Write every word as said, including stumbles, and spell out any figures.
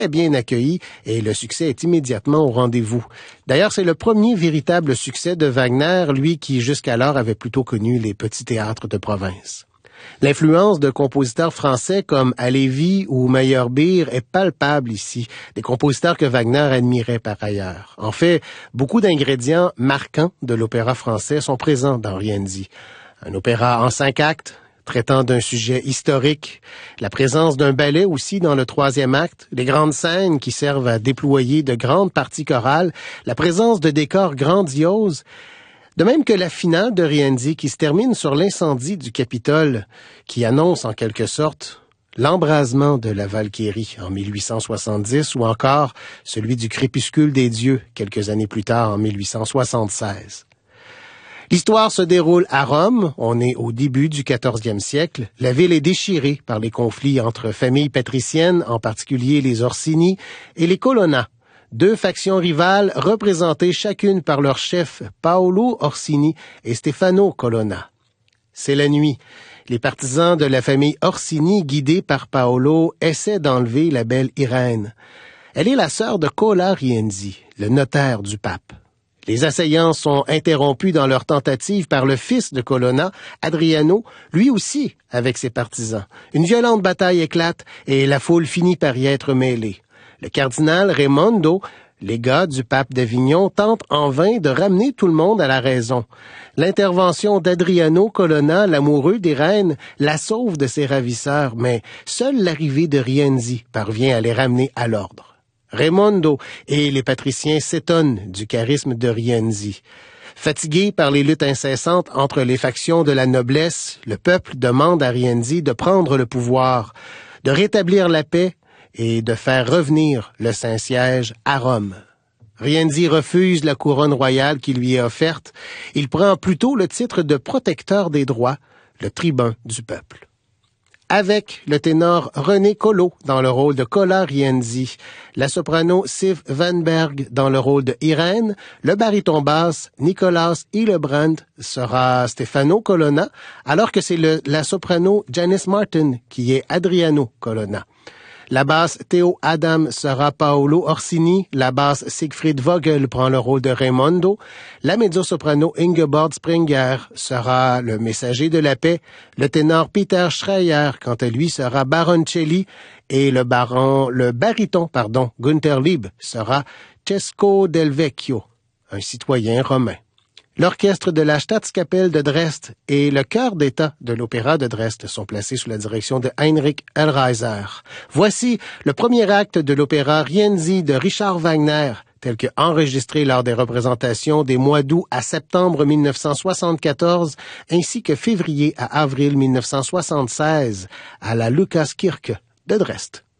est bien accueilli et le succès est immédiatement au rendez-vous. D'ailleurs, c'est le premier véritable succès de Wagner, lui qui jusqu'alors avait plutôt connu les petits théâtres de province. L'influence de compositeurs français comme Halévy ou Meyerbeer est palpable ici, des compositeurs que Wagner admirait par ailleurs. En fait, beaucoup d'ingrédients marquants de l'opéra français sont présents dans Rienzi. Un opéra en cinq actes, traitant d'un sujet historique, la présence d'un ballet aussi dans le troisième acte, les grandes scènes qui servent à déployer de grandes parties chorales, la présence de décors grandioses, de même que la finale de Rienzi qui se termine sur l'incendie du Capitole, qui annonce en quelque sorte l'embrasement de la Valkyrie en mille huit cent soixante-dix ou encore celui du Crépuscule des dieux quelques années plus tard en mille huit cent soixante-seize. L'histoire se déroule à Rome, on est au début du quatorzième siècle. La ville est déchirée par les conflits entre familles patriciennes, en particulier les Orsini, et les Colonna, deux factions rivales représentées chacune par leur chef Paolo Orsini et Stefano Colonna. C'est la nuit. Les partisans de la famille Orsini, guidés par Paolo, essaient d'enlever la belle Irène. Elle est la sœur de Cola Rienzi, le notaire du pape. Les assaillants sont interrompus dans leur tentative par le fils de Colonna, Adriano, lui aussi avec ses partisans. Une violente bataille éclate et la foule finit par y être mêlée. Le cardinal Raimondo, légat du pape d'Avignon, tente en vain de ramener tout le monde à la raison. L'intervention d'Adriano Colonna, l'amoureux des reines, la sauve de ses ravisseurs, mais seule l'arrivée de Rienzi parvient à les ramener à l'ordre. Raimondo et les patriciens s'étonnent du charisme de Rienzi. Fatigué par les luttes incessantes entre les factions de la noblesse, le peuple demande à Rienzi de prendre le pouvoir, de rétablir la paix et de faire revenir le Saint-Siège à Rome. Rienzi refuse la couronne royale qui lui est offerte. Il prend plutôt le titre de protecteur des droits, le tribun du peuple. Avec le ténor René Collot dans le rôle de Cola Rienzi, la soprano Siv Vanberg dans le rôle de Irène, le baryton basse Nicolas Hillebrand sera Stefano Colonna, alors que c'est le, la soprano Janice Martin qui est Adriano Colonna. La basse Théo Adam sera Paolo Orsini, la basse Siegfried Vogel prend le rôle de Raimondo, la mezzo-soprano Ingeborg Springer sera le messager de la paix, le ténor Peter Schreier, quant à lui, sera Baroncelli, et le baron, le baryton, pardon, Günther Lieb sera Cesco del Vecchio, un citoyen romain. L'orchestre de la Staatskapelle de Dresde et le chœur d'État de l'Opéra de Dresde sont placés sous la direction de Heinrich Elreiser. Voici le premier acte de l'opéra Rienzi de Richard Wagner, tel que enregistré lors des représentations des mois d'août à septembre mille neuf cent soixante-quatorze ainsi que février à avril mille neuf cent soixante-seize à la Lukaskirche de Dresde.